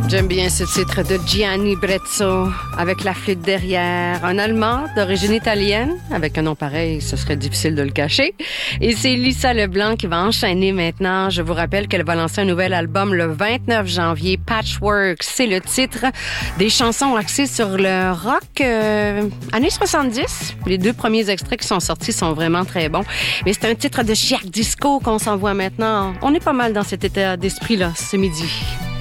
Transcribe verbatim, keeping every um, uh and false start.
J'aime bien ce titre de Gianni Brezzo avec la flûte derrière. Un Allemand d'origine italienne. Avec un nom pareil, ce serait difficile de le cacher. Et c'est Lisa Leblanc qui va enchaîner maintenant. Je vous rappelle qu'elle va lancer un nouvel album le vingt-neuf janvier, Patchwork. C'est le titre des chansons axées sur le rock euh, années soixante-dix. Les deux premiers extraits qui sont sortis sont vraiment très bons. Mais c'est un titre de Chiac Disco qu'on s'envoie maintenant. On est pas mal dans cet état d'esprit-là ce midi.